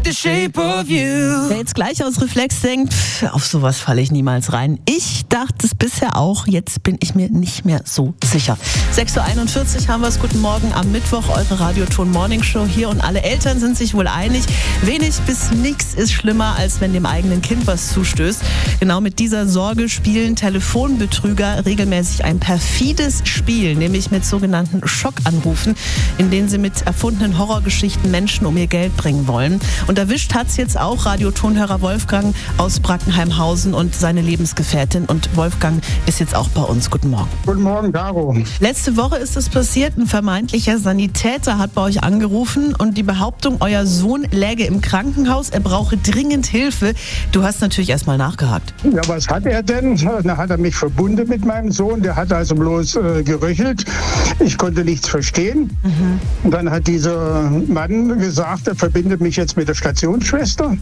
the shape of you. Wer jetzt gleich aus Reflex denkt, auf sowas falle ich niemals rein. Ich dachte es bisher auch, jetzt bin ich mir nicht mehr so sicher. 6.41 Uhr haben wir es. Guten Morgen am Mittwoch, eure Radioton Morning Show hier und alle Eltern sind sich wohl einig. Wenig bis nichts ist schlimmer, als wenn dem eigenen Kind was zustößt. Genau mit dieser Sorge spielen Telefonbetrüger regelmäßig ein perfides Spiel, nämlich mit sogenannten Schockanrufen, in denen sie mit erfundenen Horrorgeschichten Menschen um ihr Geld bringen wollen. Und erwischt hat es jetzt auch Radiotonhörer Wolfgang aus Brackenheimhausen und seine Lebensgefährtin. Und Wolfgang ist jetzt auch bei uns. Guten Morgen. Guten Morgen, Caro. Letzte Woche ist es passiert. Ein vermeintlicher Sanitäter hat bei euch angerufen und die Behauptung, euer Sohn läge im Krankenhaus, er brauche dringend Hilfe. Du hast natürlich erstmal nachgehakt. Ja, was hat er denn? Da hat er mich verbunden mit meinem Sohn. Der hat also bloß geröchelt. Ich konnte nichts verstehen. Und dann hat dieser Mann gesagt, er verbindet mich jetzt mit der Stationsschwester.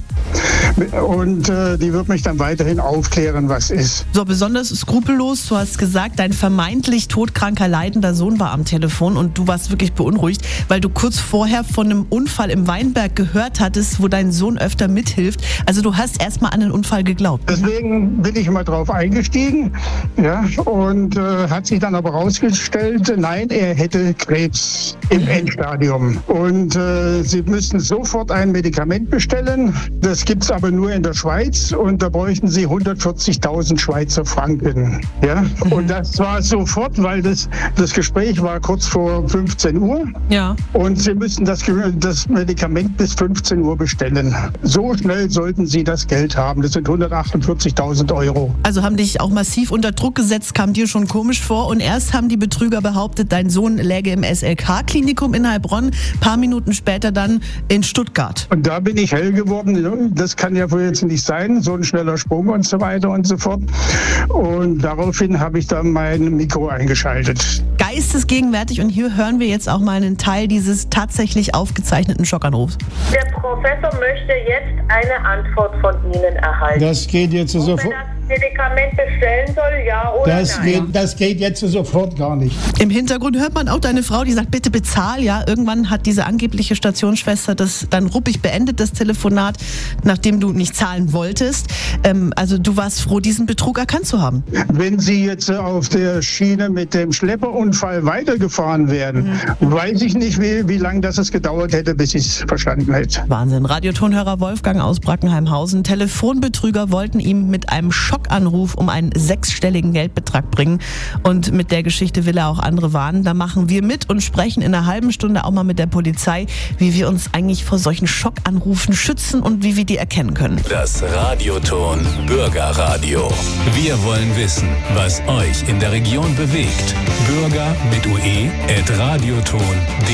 Und die wird mich dann weiterhin aufklären, was ist. So, besonders skrupellos. Du hast gesagt, dein vermeintlich todkranker, leidender Sohn war am Telefon und du warst wirklich beunruhigt, weil du kurz vorher von einem Unfall im Weinberg gehört hattest, wo dein Sohn öfter mithilft. Also du hast erstmal an den Unfall geglaubt. Deswegen bin ich mal drauf eingestiegen, ja, und hat sich dann aber rausgestellt, nein, er hätte Krebs im Endstadium. Und sie müssten sofort ein Medikament bestellen. Das gibt es aber nur in der Schweiz und da bräuchten sie 140.000 Schweizer Franken. Ja? Und das war sofort, weil das Gespräch war kurz vor 15 Uhr. Ja. Und sie müssten das Medikament bis 15 Uhr bestellen. So schnell sollten sie das Geld haben. Das sind 148.000 Euro. Also haben dich auch massiv unter Druck gesetzt, kam dir schon komisch vor. Und erst haben die Betrüger behauptet, dein Sohn läge im SLK-Klinikum in Heilbronn. Ein paar Minuten später dann in Stuttgart. Und da bin ich hell geworden. Das kann ja wohl jetzt nicht sein. So ein schneller Sprung und so weiter und so fort. Und daraufhin habe ich dann mein Mikro eingeschaltet. Geistesgegenwärtig. Und hier hören wir jetzt auch mal einen Teil dieses tatsächlich aufgezeichneten Schockanrufs. Der Professor möchte jetzt eine Antwort von Ihnen erhalten. Das geht jetzt sofort. Ob er das Medikament bestellen soll, ja oder nein? Das geht jetzt sofort gar nicht. Im Hintergrund hört man auch deine Frau, die sagt, bitte bezahl. Ja, irgendwann hat diese angebliche Stationsschwester das dann ruppig beendet, das Telefonat, nachdem du nicht zahlen wolltest. Also du warst froh, diesen Betrug erkannt zu haben. Wenn Sie jetzt auf der Schiene mit dem Schlepperunfall weitergefahren wären, weiß ich nicht, wie lange das gedauert hätte, bis ich es verstanden hätte. Wahnsinn. Radiotonhörer Wolfgang aus Brackenheimhausen. Telefonbetrüger wollten ihm mit einem Schockanruf um einen 6-stelligen Geldbetrag bringen. Und mit der Geschichte will er auch andere warnen. Da machen wir mit und sprechen in einer halben Stunde auch mal mit der Polizei, wie wir uns eigentlich vor solchen Schockanrufen schützen und wie wir die erkennen können. Das Radioton Bürgerradio. Wir wollen wissen, was euch in der Region bewegt. Bürger mit ue@radioton.de